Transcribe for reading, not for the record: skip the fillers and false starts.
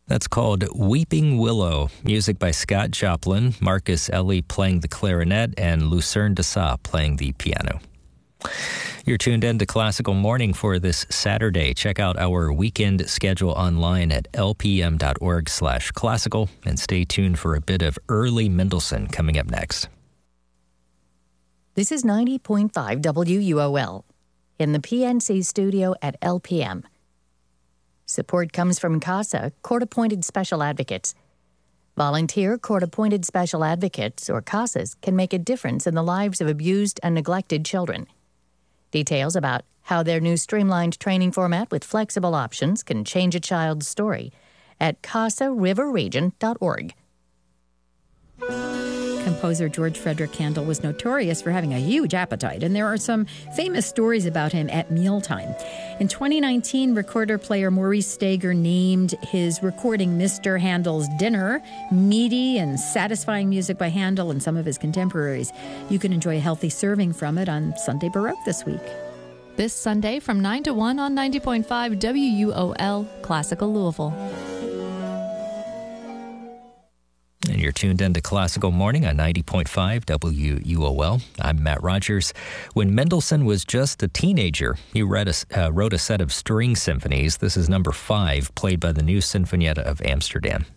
That's called Weeping Willow, music by Scott Joplin, Marcus Ellie playing the clarinet, and Lucerne Dessau playing the piano. You're tuned in to Classical Morning for this Saturday. Check out our weekend schedule online at lpm.org/classical and stay tuned for a bit of early Mendelssohn coming up next. This is 90.5 WUOL in the PNC studio at LPM. Support comes from CASA, Court-Appointed Special Advocates. Volunteer Court-Appointed Special Advocates, or CASAs, can make a difference in the lives of abused and neglected children. Details about how their new streamlined training format with flexible options can change a child's story at casariverregion.org. Composer George Frederick Handel was notorious for having a huge appetite, and there are some famous stories about him at mealtime. In 2019, recorder-player Maurice Stager named his recording Mr. Handel's Dinner meaty and satisfying music by Handel and some of his contemporaries. You can enjoy a healthy serving from it on Sunday Baroque this week. This Sunday from 9 to 1 on 90.5 WUOL, Classical Louisville. And you're tuned in to Classical Morning on 90.5 WUOL. I'm Matt Rogers. When Mendelssohn was just a teenager, he wrote a set of string symphonies. This is number 5, played by the New Sinfonietta of Amsterdam.